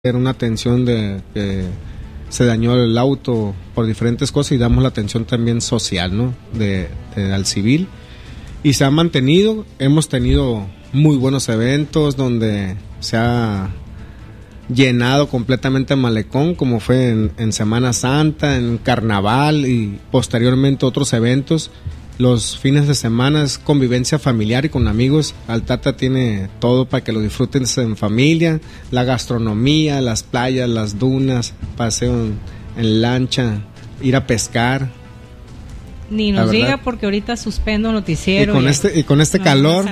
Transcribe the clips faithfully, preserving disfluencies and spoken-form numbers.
Era una atención de que se dañó el auto por diferentes cosas y damos la atención también social, ¿no? De, de al civil, y se ha mantenido. Hemos tenido muy buenos eventos donde se ha llenado completamente el malecón, como fue en, en Semana Santa, en Carnaval y posteriormente otros eventos. Los fines de semana es convivencia familiar y con amigos. Altata tiene todo para que lo disfruten en familia, la gastronomía, las playas, las dunas, paseo en, en lancha, ir a pescar. Ni nos diga porque ahorita suspendo noticiero. Y con y este, y con este no, calor.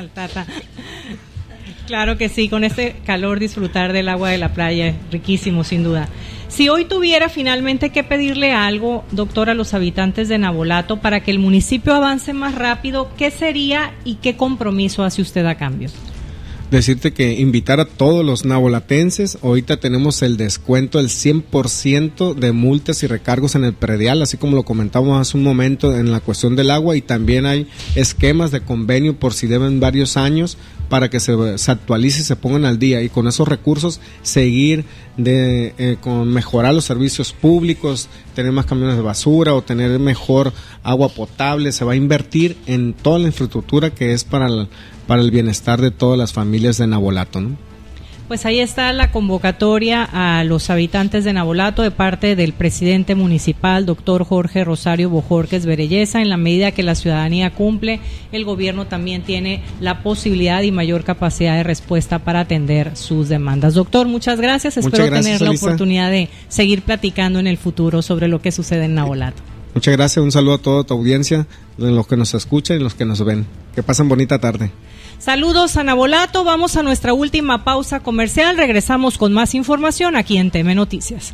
Claro que sí, con este calor disfrutar del agua de la playa, riquísimo sin duda. Si hoy tuviera finalmente que pedirle algo, doctor, a los habitantes de Navolato para que el municipio avance más rápido, ¿qué sería y qué compromiso hace usted a cambio? Decirte que invitar a todos los navolatenses. Ahorita tenemos el descuento del cien por ciento de multas y recargos en el predial, así como lo comentábamos hace un momento en la cuestión del agua, y también hay esquemas de convenio por si deben varios años para que se, se actualice y se pongan al día, y con esos recursos seguir de eh, con mejorar los servicios públicos, tener más camiones de basura o tener mejor agua potable. Se va a invertir en toda la infraestructura que es para el, para el bienestar de todas las familias de Navolato, ¿no? Pues ahí está la convocatoria a los habitantes de Navolato de parte del presidente municipal, doctor Jorge Rosario Bojorquez Berelleza. En la medida que la ciudadanía cumple, el gobierno también tiene la posibilidad y mayor capacidad de respuesta para atender sus demandas. Doctor, muchas gracias. Muchas Espero gracias, tener la Elisa. oportunidad de seguir platicando en el futuro sobre lo que sucede en Navolato. Muchas gracias, un saludo a toda tu audiencia, de los que nos escuchan y los que nos ven. Que pasen bonita tarde. Saludos a Navolato, vamos a nuestra última pausa comercial, regresamos con más información aquí en T M Noticias.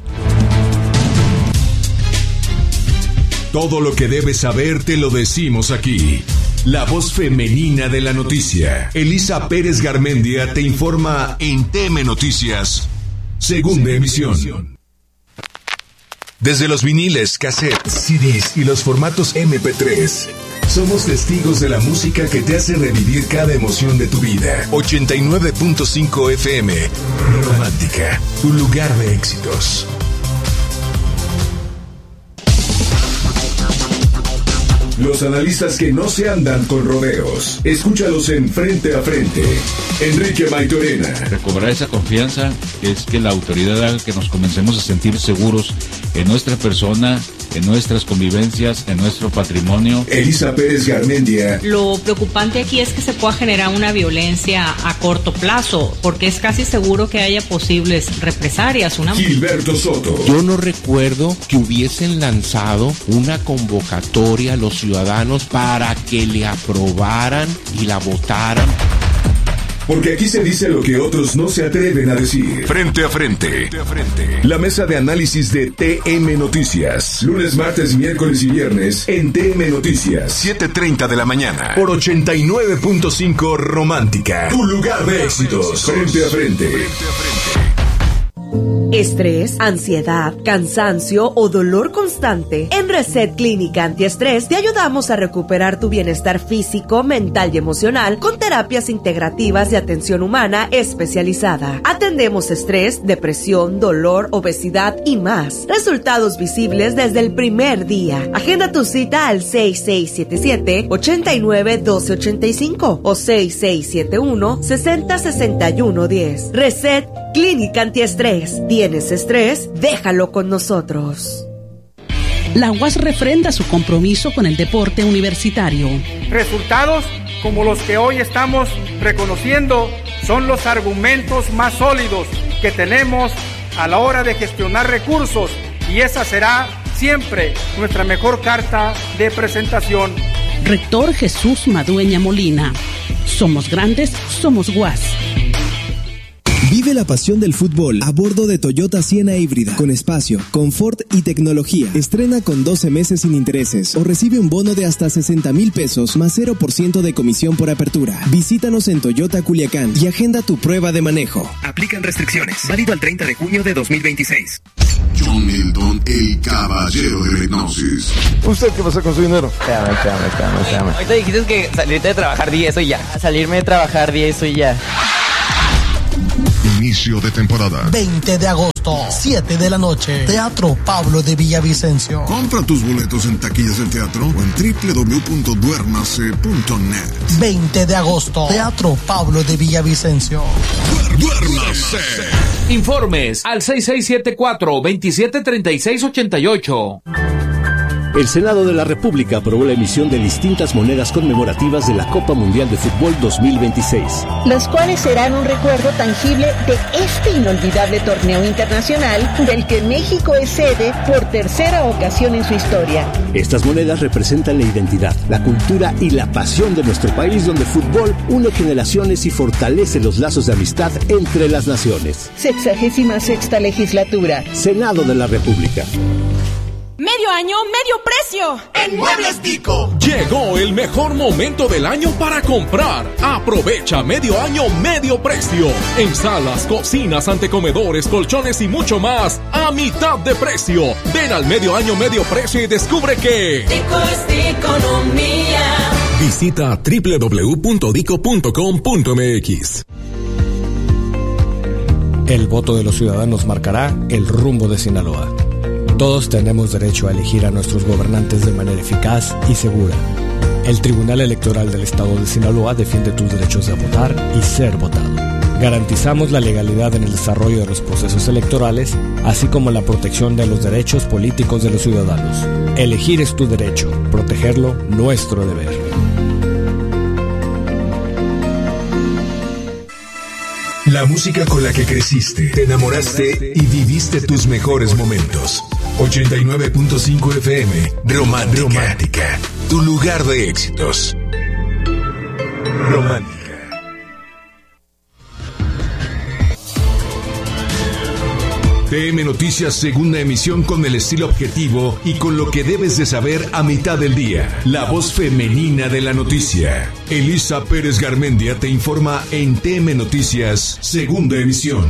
Todo lo que debes saber te lo decimos aquí. La voz femenina de la noticia. Elisa Pérez Garmendia te informa en T M Noticias, segunda emisión. Desde los viniles, cassettes, C Ds y los formatos eme pe tres, somos testigos de la música que te hace revivir cada emoción de tu vida. ochenta y nueve punto cinco efe eme, Romántica, un lugar de éxitos. Los analistas que no se andan con rodeos. Escúchalos en Frente a Frente. Enrique Maitorena. Recobrar esa confianza es que la autoridad haga que nos comencemos a sentir seguros en nuestra persona, en nuestras convivencias, en nuestro patrimonio. Elisa Pérez Garmendia. Lo preocupante aquí es que se pueda generar una violencia a corto plazo, porque es casi seguro que haya posibles represalias. Una... Gilberto Soto. Yo no recuerdo que hubiesen lanzado una convocatoria a los ciudadanos para que le aprobaran y la votaran. Porque aquí se dice lo que otros no se atreven a decir. Frente a frente. Frente a frente. La mesa de análisis de T M Noticias. Lunes, martes, miércoles y viernes en T M Noticias. siete treinta de la mañana. Por ochenta y nueve punto cinco Romántica. Tu lugar de éxitos. Frente a frente. Frente a frente. Estrés, ansiedad, cansancio o dolor constante. En Reset Clínica Antiestrés te ayudamos a recuperar tu bienestar físico, mental y emocional con terapias integrativas de atención humana especializada. Atendemos estrés, depresión, dolor, obesidad y más. Resultados visibles desde el primer día. Agenda tu cita al seis seis siete siete, ocho nueve uno dos ocho cinco o seis seis siete uno, seis cero seis uno uno cero. Reset Clínica Antiestrés. ¿Tienes estrés? Déjalo con nosotros. La U A S refrenda su compromiso con el deporte universitario. Resultados como los que hoy estamos reconociendo son los argumentos más sólidos que tenemos a la hora de gestionar recursos, y esa será siempre nuestra mejor carta de presentación. Rector Jesús Madueña Molina. Somos grandes, somos U A S. Vive la pasión del fútbol a bordo de Toyota Siena híbrida, con espacio, confort y tecnología. Estrena con doce meses sin intereses o recibe un bono de hasta sesenta mil pesos más cero por ciento de comisión por apertura. Visítanos en Toyota Culiacán y agenda tu prueba de manejo. Aplican restricciones. Válido al treinta de junio de dos mil veintiséis. John Milton, el caballero de la hipnosis. ¿Usted qué pasa con su dinero? Espérame, espérame, espérame, espérame. Ahorita dijiste que salirte de trabajar día, eso y ya. Salirme de trabajar día, eso y ya. inicio de temporada. veinte de agosto, siete de la noche, Teatro Pablo de Villavicencio. Compra tus boletos en taquillas del teatro o en doble u doble u doble u punto duérmase punto net. veinte de agosto, Teatro Pablo de Villavicencio. ¡Duérmase! Informes al seis seis siete cuatro, dos siete tres seis ocho ocho. El Senado de la República aprobó la emisión de distintas monedas conmemorativas de la Copa Mundial de Fútbol dos mil veintiséis. Las cuales serán un recuerdo tangible de este inolvidable torneo internacional del que México es sede por tercera ocasión en su historia. Estas monedas representan la identidad, la cultura y la pasión de nuestro país, donde el fútbol une generaciones y fortalece los lazos de amistad entre las naciones. Sexagésima sexta legislatura. Senado de la República. Medio año, medio precio. En Muebles Tico. Llegó el mejor momento del año para comprar. Aprovecha medio año, medio precio. En salas, cocinas, antecomedores, colchones y mucho más. A mitad de precio. Ven al medio año, medio precio y descubre que Tico es economía. Visita doble u doble u doble u punto dico punto com punto m x. El voto de los ciudadanos marcará el rumbo de Sinaloa. Todos tenemos derecho a elegir a nuestros gobernantes de manera eficaz y segura. El Tribunal Electoral del Estado de Sinaloa defiende tus derechos de votar y ser votado. Garantizamos la legalidad en el desarrollo de los procesos electorales, así como la protección de los derechos políticos de los ciudadanos. Elegir es tu derecho, protegerlo, nuestro deber. La música con la que creciste, te enamoraste y viviste tus mejores momentos. ochenta y nueve punto cinco F M, Romántica. Romántica, tu lugar de éxitos. Romántica. T M Noticias, segunda emisión, con el estilo objetivo y con lo que debes de saber a mitad del día. La voz femenina de la noticia. Elisa Pérez Garmendia te informa en T M Noticias, segunda emisión.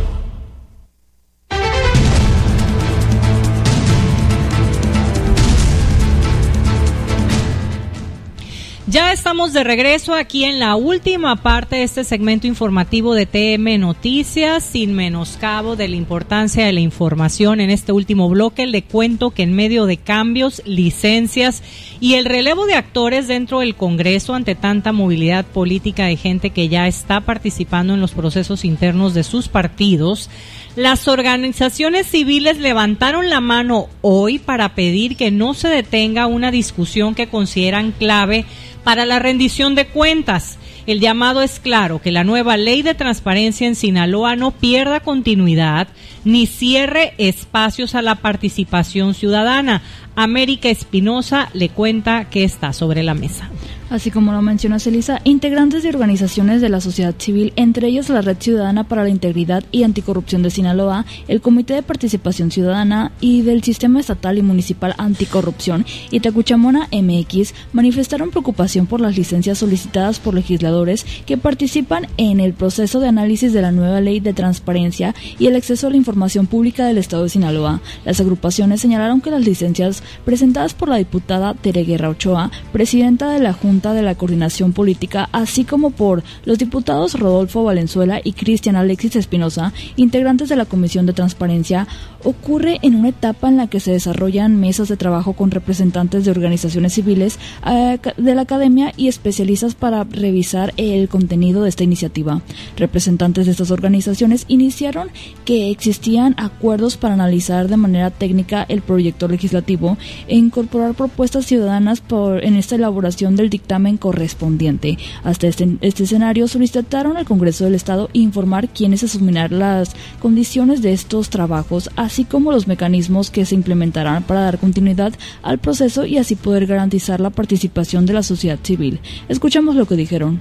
Ya estamos de regreso aquí en la última parte de este segmento informativo de T M Noticias, sin menoscabo de la importancia de la información. En este último bloque le cuento que en medio de cambios, licencias y el relevo de actores dentro del Congreso ante tanta movilidad política de gente que ya está participando en los procesos internos de sus partidos, las organizaciones civiles levantaron la mano hoy para pedir que no se detenga una discusión que consideran clave para la rendición de cuentas. El llamado es claro: que la nueva ley de transparencia en Sinaloa no pierda continuidad ni cierre espacios a la participación ciudadana. América Espinosa le cuenta que está sobre la mesa. Así como lo menciona Elisa, integrantes de organizaciones de la sociedad civil, entre ellos la Red Ciudadana para la Integridad y Anticorrupción de Sinaloa, el Comité de Participación Ciudadana y del Sistema Estatal y Municipal Anticorrupción y Tacuchamona M X, manifestaron preocupación por las licencias solicitadas por legisladores que participan en el proceso de análisis de la nueva ley de transparencia y el acceso a la información pública del Estado de Sinaloa. Las agrupaciones señalaron que las licencias presentadas por la diputada Tere Guerra Ochoa, presidenta de la Junta de la Coordinación Política, así como por los diputados Rodolfo Valenzuela y Cristian Alexis Espinosa, integrantes de la Comisión de Transparencia, ocurre en una etapa en la que se desarrollan mesas de trabajo con representantes de organizaciones civiles, eh, de la academia y especialistas para revisar el contenido de esta iniciativa. Representantes de estas organizaciones iniciaron que existían acuerdos para analizar de manera técnica el proyecto legislativo e incorporar propuestas ciudadanas por, en esta elaboración del dictamen correspondiente. Hasta este, este escenario solicitaron al Congreso del Estado informar quiénes asumirán las condiciones de estos trabajos, así como los mecanismos que se implementarán para dar continuidad al proceso y así poder garantizar la participación de la sociedad civil. Escuchamos lo que dijeron.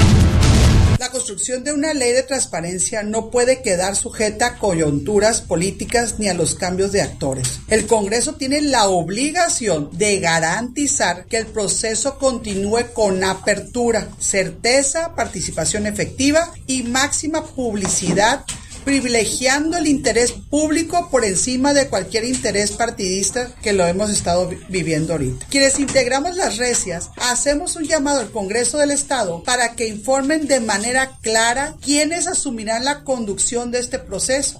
La construcción de una ley de transparencia no puede quedar sujeta a coyunturas políticas ni a los cambios de actores. El Congreso tiene la obligación de garantizar que el proceso continúe con apertura, certeza, participación efectiva y máxima publicidad privilegiando el interés público por encima de cualquier interés partidista que lo hemos estado vi- viviendo ahorita. Quienes integramos las recias, hacemos un llamado al Congreso del Estado para que informen de manera clara quiénes asumirán la conducción de este proceso.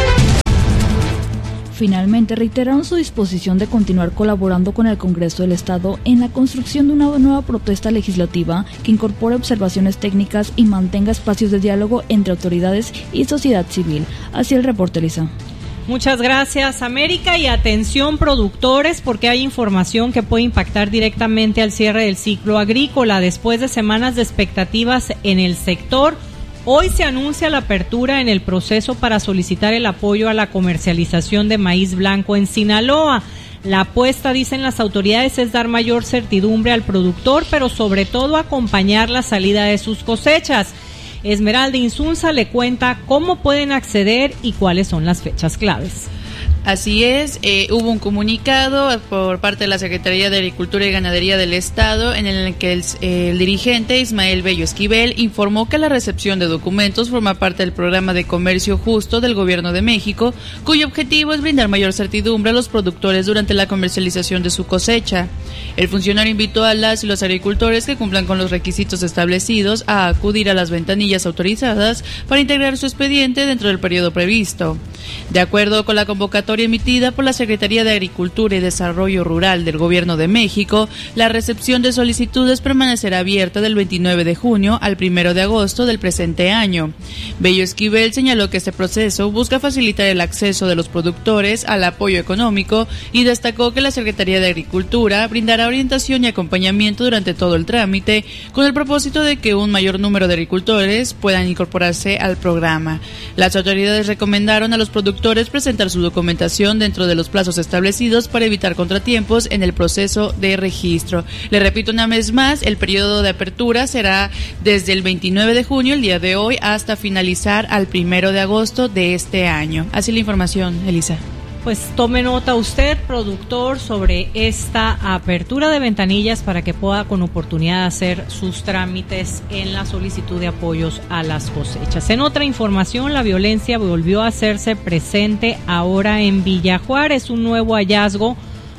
Finalmente, reiteraron su disposición de continuar colaborando con el Congreso del Estado en la construcción de una nueva propuesta legislativa que incorpore observaciones técnicas y mantenga espacios de diálogo entre autoridades y sociedad civil. Así el reporte, Elisa. Muchas gracias, América, y atención, productores, porque hay información que puede impactar directamente al cierre del ciclo agrícola. Después de semanas de expectativas en el sector, hoy se anuncia la apertura en el proceso para solicitar el apoyo a la comercialización de maíz blanco en Sinaloa. La apuesta, dicen las autoridades, es dar mayor certidumbre al productor, pero sobre todo acompañar la salida de sus cosechas. Esmeralda Insunza le cuenta cómo pueden acceder y cuáles son las fechas claves. Así es, eh, hubo un comunicado por parte de la Secretaría de Agricultura y Ganadería del Estado en el que el, eh, el dirigente Ismael Bello Esquivel informó que la recepción de documentos forma parte del programa de comercio justo del Gobierno de México, cuyo objetivo es brindar mayor certidumbre a los productores durante la comercialización de su cosecha. El funcionario invitó a las y los agricultores que cumplan con los requisitos establecidos a acudir a las ventanillas autorizadas para integrar su expediente dentro del periodo previsto. De acuerdo con la convocatoria emitida por la Secretaría de Agricultura y Desarrollo Rural del Gobierno de México, la recepción de solicitudes permanecerá abierta del veintinueve de junio al primero de agosto del presente año. Bello Esquivel señaló que este proceso busca facilitar el acceso de los productores al apoyo económico y destacó que la Secretaría de Agricultura brindará orientación y acompañamiento durante todo el trámite con el propósito de que un mayor número de agricultores puedan incorporarse al programa. Las autoridades recomendaron a los productores presentar su documentación dentro de los plazos establecidos para evitar contratiempos en el proceso de registro. Le repito una vez más, el periodo de apertura será desde el veintinueve de junio, el día de hoy, hasta finalizar al primero de agosto de este año. Así la información, Elisa. Pues tome nota usted, productor, sobre esta apertura de ventanillas para que pueda con oportunidad hacer sus trámites en la solicitud de apoyos a las cosechas. En otra información, la violencia volvió a hacerse presente ahora en Villa Juárez. Un nuevo hallazgo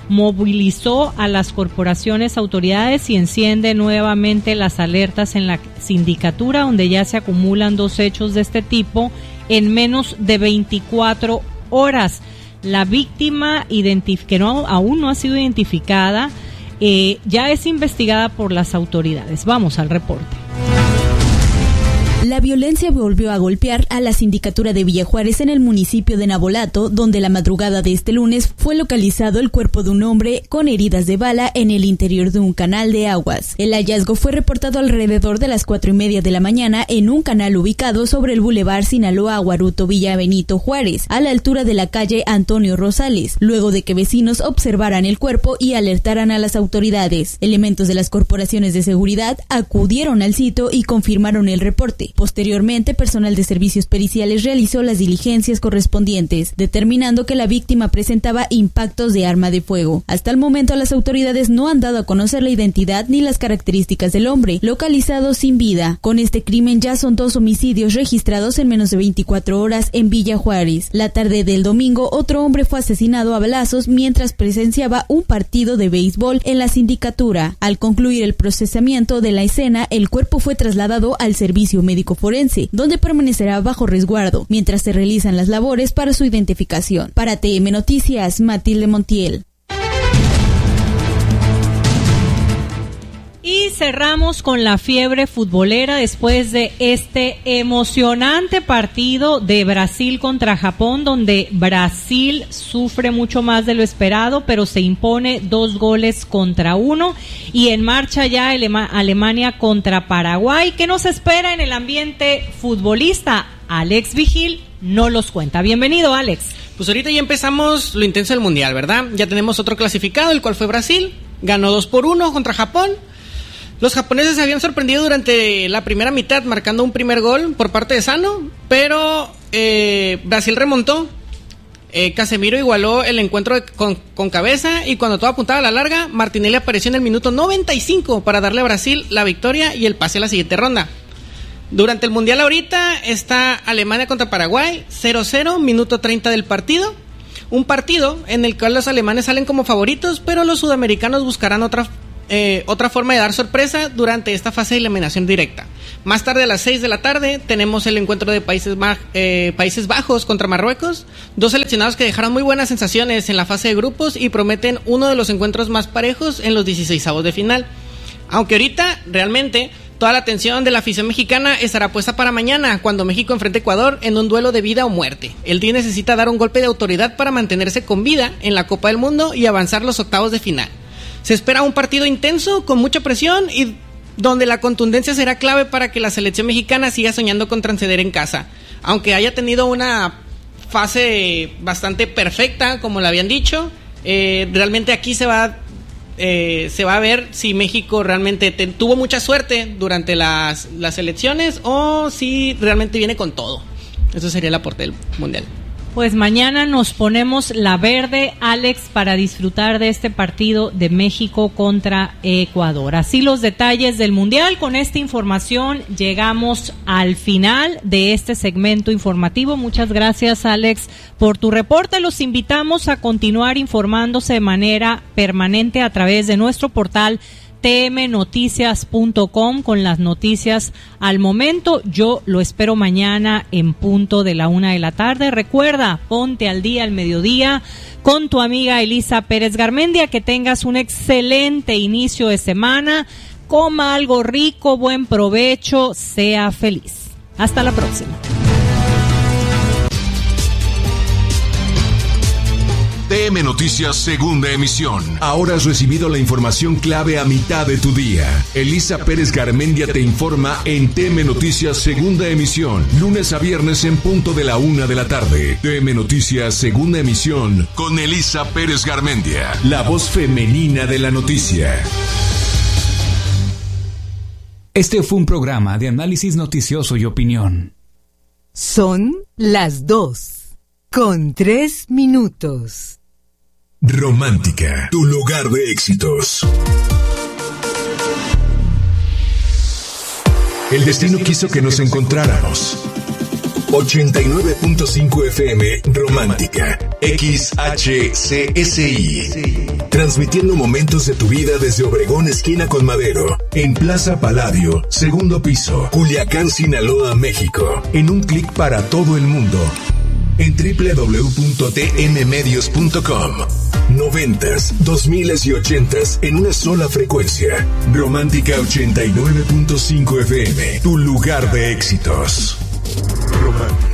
movilizó a las corporaciones, autoridades y enciende nuevamente las alertas en la sindicatura, donde ya se acumulan dos hechos de este tipo en menos de veinticuatro horas. La víctima, identif- que no, aún no ha sido identificada, eh, ya es investigada por las autoridades. Vamos al reporte. La violencia volvió a golpear a la sindicatura de Villa Juárez en el municipio de Navolato, donde la madrugada de este lunes fue localizado el cuerpo de un hombre con heridas de bala en el interior de un canal de aguas. El hallazgo fue reportado alrededor de las cuatro y media de la mañana en un canal ubicado sobre el bulevar Sinaloa Guaruto Villa Benito Juárez, a la altura de la calle Antonio Rosales, luego de que vecinos observaran el cuerpo y alertaran a las autoridades. Elementos de las corporaciones de seguridad acudieron al sitio y confirmaron el reporte. Posteriormente, personal de servicios periciales realizó las diligencias correspondientes, determinando que la víctima presentaba impactos de arma de fuego. Hasta el momento, las autoridades no han dado a conocer la identidad ni las características del hombre, localizado sin vida. Con este crimen ya son dos homicidios registrados en menos de veinticuatro horas en Villa Juárez. La tarde del domingo, otro hombre fue asesinado a balazos mientras presenciaba un partido de béisbol en la sindicatura. Al concluir el procesamiento de la escena, el cuerpo fue trasladado al servicio médico forense, donde permanecerá bajo resguardo mientras se realizan las labores para su identificación. Para T M Noticias, Matilde Montiel. Y cerramos con la fiebre futbolera después de este emocionante partido de Brasil contra Japón, donde Brasil sufre mucho más de lo esperado, pero se impone dos goles contra uno. Y en marcha ya Alemania contra Paraguay. ¿Qué nos espera en el ambiente futbolista? Alex Vigil no los cuenta. Bienvenido, Alex. Pues ahorita ya empezamos lo intenso del Mundial, ¿verdad? Ya tenemos otro clasificado, el cual fue Brasil. Ganó dos por uno contra Japón. Los japoneses se habían sorprendido durante la primera mitad marcando un primer gol por parte de Sano, pero eh, Brasil remontó. Eh, Casemiro igualó el encuentro de, con, con cabeza, y cuando todo apuntaba a la larga, Martinelli apareció en el minuto noventa y cinco para darle a Brasil la victoria y el pase a la siguiente ronda. Durante el Mundial ahorita está Alemania contra Paraguay, cero cero, minuto treinta del partido. Un partido en el cual los alemanes salen como favoritos, pero los sudamericanos buscarán otra, eh, otra forma de dar sorpresa durante esta fase de eliminación directa. Más tarde, a las seis de la tarde, tenemos el encuentro de Países, eh, Países Bajos contra Marruecos. Dos seleccionados que dejaron muy buenas sensaciones en la fase de grupos y prometen uno de los encuentros más parejos en los dieciseisavos de final. Aunque ahorita, realmente, toda la atención de la afición mexicana estará puesta para mañana, cuando México enfrente a Ecuador en un duelo de vida o muerte. El Tri necesita dar un golpe de autoridad para mantenerse con vida en la Copa del Mundo y avanzar los octavos de final. Se espera un partido intenso, con mucha presión y donde la contundencia será clave para que la selección mexicana siga soñando con transcender en casa. Aunque haya tenido una fase bastante perfecta, como le habían dicho, eh, realmente aquí se va, eh, se va a ver si México realmente te, tuvo mucha suerte durante las, las elecciones o si realmente viene con todo. Eso sería el aporte del Mundial. Pues mañana nos ponemos la verde, Alex, para disfrutar de este partido de México contra Ecuador. Así los detalles del Mundial. Con esta información llegamos al final de este segmento informativo. Muchas gracias, Alex, por tu reporte. Los invitamos a continuar informándose de manera permanente a través de nuestro portal t m noticias punto com con las noticias al momento. Yo lo espero mañana en punto de la una de la tarde. Recuerda, ponte al día al mediodía con tu amiga Elisa Pérez Garmendia. Que tengas un excelente inicio de semana. Coma algo rico, buen provecho, sea feliz. Hasta la próxima. T M Noticias, segunda emisión. Ahora has recibido la información clave a mitad de tu día. Elisa Pérez Garmendia te informa en T M Noticias, segunda emisión. Lunes a viernes en punto de la una de la tarde. T M Noticias, segunda emisión. Con Elisa Pérez Garmendia, la voz femenina de la noticia. Este fue un programa de análisis noticioso y opinión. Son las dos, con tres minutos. Romántica, tu lugar de éxitos. El destino quiso que nos encontráramos. ochenta y nueve punto cinco F M Romántica, X H C S I. Transmitiendo momentos de tu vida desde Obregón, esquina con Madero, en Plaza Palladio, segundo piso, Culiacán, Sinaloa, México. En un clic para todo el mundo. En doble u doble u doble u punto t m medios punto com. Noventas, dos miles y ochentas en una sola frecuencia. Romántica ochenta y nueve punto cinco F M, tu lugar de éxitos. Romántica.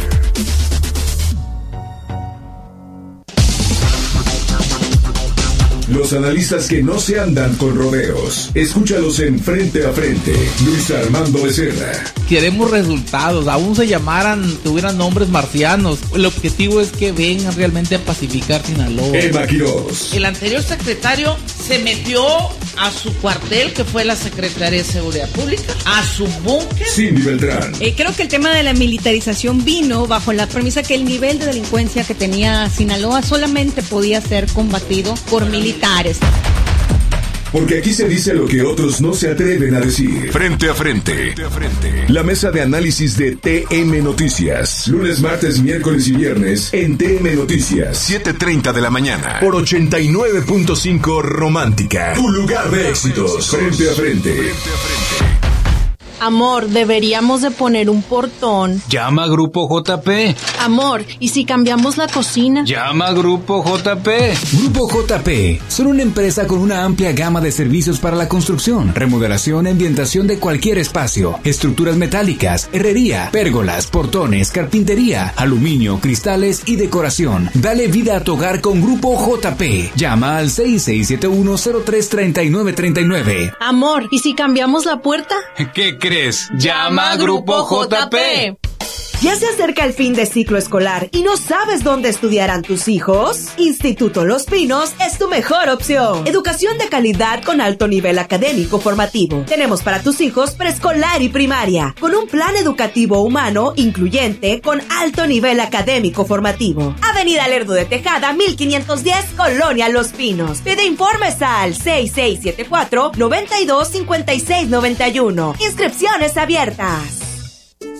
Los analistas que no se andan con rodeos. Escúchalos en Frente a Frente. Luis Armando Becerra. Queremos resultados, aún se llamaran, tuvieran nombres marcianos. El objetivo es que vengan realmente a pacificar Sinaloa. Emma Quiroz. El anterior secretario se metió a su cuartel, que fue la Secretaría de Seguridad Pública, a su búnker. Cindy Beltrán. Eh, creo que el tema de la militarización vino bajo la premisa que el nivel de delincuencia que tenía Sinaloa solamente podía ser combatido por militares. Porque aquí se dice lo que otros no se atreven a decir. Frente a frente. Frente a frente. La mesa de análisis de T M Noticias. Lunes, martes, miércoles y viernes en T M Noticias. siete treinta de la mañana. Por ochenta y nueve punto cinco Romántica. Tu lugar de éxitos. Frente a frente. Frente a frente. Amor, deberíamos de poner un portón. Llama a Grupo J P. Amor, ¿y si cambiamos la cocina? Llama a Grupo J P. Grupo J P son una empresa con una amplia gama de servicios para la construcción, remodelación y ambientación de cualquier espacio, estructuras metálicas, herrería, pérgolas, portones, carpintería, aluminio, cristales y decoración. Dale vida a tu hogar con Grupo J P. Llama al seis seis siete uno cero tres tres nueve tres nueve. Amor, ¿y si cambiamos la puerta? ¿Qué crees? Llama a Grupo J P. ¿Ya se acerca el fin de ciclo escolar y no sabes dónde estudiarán tus hijos? Instituto Los Pinos es tu mejor opción. Educación de calidad con alto nivel académico formativo. Tenemos para tus hijos preescolar y primaria, con un plan educativo humano incluyente con alto nivel académico formativo. Avenida Lerdo de Tejada, mil quinientos diez, Colonia Los Pinos. Pide informes al seis seis siete cuatro, nueve dos, cinco seis nueve uno. Inscripciones abiertas.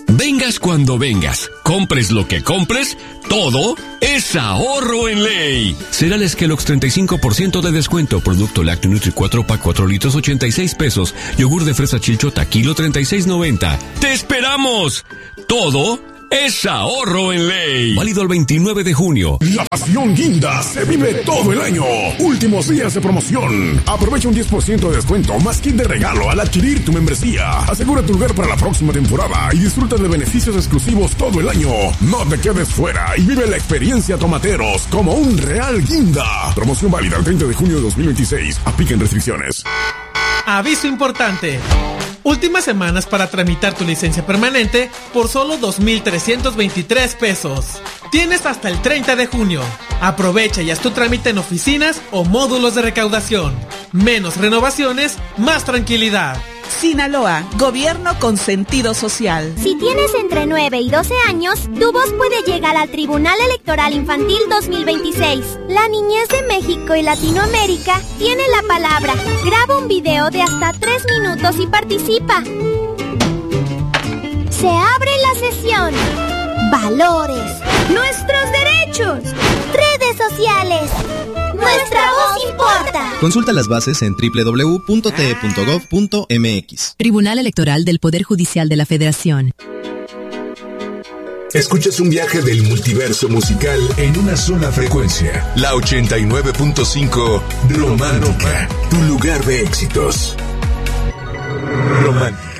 Vengas cuando vengas, compres lo que compres, todo es ahorro en ley. Cereales Kellogg's treinta y cinco por ciento de descuento. Producto lácteo Nutri cuatro pack cuatro litros ochenta y seis pesos. Yogur de fresa Chilchota kilo treinta y seis noventa. ¡Te esperamos! Todo es ahorro en ley. Válido el veintinueve de junio. La pasión Guinda se vive todo el año. Últimos días de promoción. Aprovecha un diez por ciento de descuento más kit de regalo al adquirir tu membresía. Asegura tu lugar para la próxima temporada y disfruta de beneficios exclusivos todo el año. No te quedes fuera y vive la experiencia Tomateros como un real Guinda. Promoción válida el treinta de junio de dos mil veintiséis. Apliquen restricciones. Aviso importante. Últimas semanas para tramitar tu licencia permanente por solo dos mil trescientos veintitrés pesos. Tienes hasta el treinta de junio. Aprovecha y haz tu trámite en oficinas o módulos de recaudación. Menos renovaciones, más tranquilidad. Sinaloa, gobierno con sentido social. Si tienes entre nueve y doce años, tu voz puede llegar al Tribunal Electoral Infantil dos mil veintiséis. La niñez de México y Latinoamérica tiene la palabra. Graba un video de hasta tres minutos y participa. Se abre la sesión. Valores. Nuestros derechos. Redes sociales. Nuestra voz importa. Consulta las bases en doble u doble u doble u punto t e punto gov punto m x. Tribunal Electoral del Poder Judicial de la Federación. Escuchas un viaje del multiverso musical en una sola frecuencia. La ochenta y nueve punto cinco Romántica, tu lugar de éxitos. Romántica.